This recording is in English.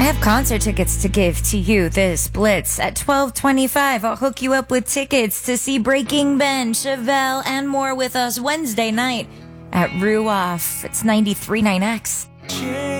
I have concert tickets to give to you this Blitz at 12:25. I'll hook you up with tickets to see Breaking Ben, Chevelle, and more with us Wednesday night at Rue Off. It's 93.9X.